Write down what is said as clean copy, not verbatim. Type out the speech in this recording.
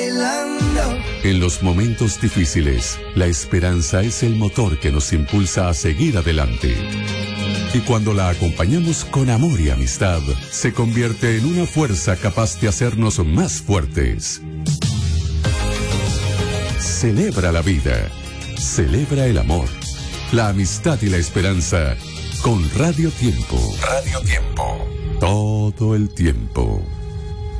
bailando. En los momentos difíciles, la esperanza es el motor que nos impulsa a seguir adelante. Y cuando la acompañamos con amor y amistad, se convierte en una fuerza capaz de hacernos más fuertes. Celebra la vida, celebra el amor, la amistad y la esperanza con Radio Tiempo. Radio Tiempo. Todo el tiempo.